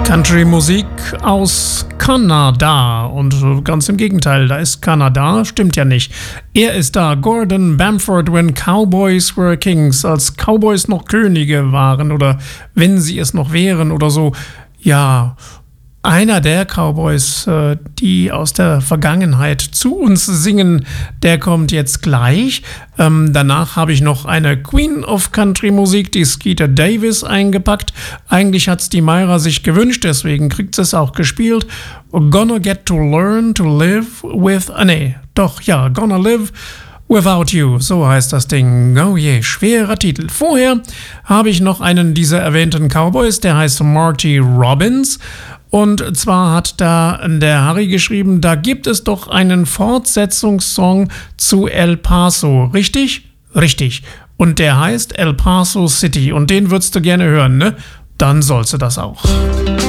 Country-Musik aus Kanada und ganz im Gegenteil, da ist Kanada, stimmt ja nicht. Er ist da, Gordon Bamford, when Cowboys were kings, als Cowboys noch Könige waren oder wenn sie es noch wären oder so. Ja, einer der Cowboys, die aus der Vergangenheit zu uns singen, der kommt jetzt gleich. Danach habe ich noch eine Queen of Country Musik, die Skeeter Davis, eingepackt. Eigentlich hat es die Mayra sich gewünscht, deswegen kriegt sie es auch gespielt. Gonna Get to Learn to Live with... Gonna Live Without You, so heißt das Ding. Oh je, schwerer Titel. Vorher habe ich noch einen dieser erwähnten Cowboys, der heißt Marty Robbins. Und zwar hat da der Harry geschrieben, da gibt es doch einen Fortsetzungssong zu El Paso, richtig? Richtig. Und der heißt El Paso City und den würdest du gerne hören, ne? Dann sollst du das auch.